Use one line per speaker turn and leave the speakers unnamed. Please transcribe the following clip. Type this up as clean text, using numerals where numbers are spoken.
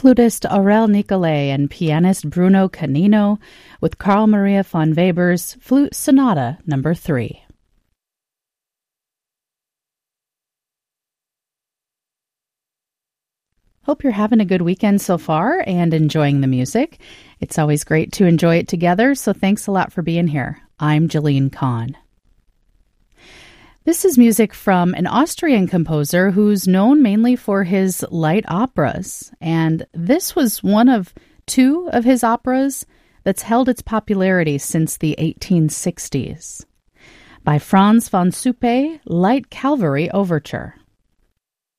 flutist Aurel Nicolai and pianist Bruno Canino with Carl Maria von Weber's Flute Sonata No. 3. Hope you're having a good weekend so far and enjoying the music. It's always great to enjoy it together, so thanks a lot for being here. I'm Jeline Kahn. This is music from an Austrian composer who's known mainly for his light operas, and this was one of two of his operas that's held its popularity since the 1860s. By Franz von Suppe, Light Cavalry Overture.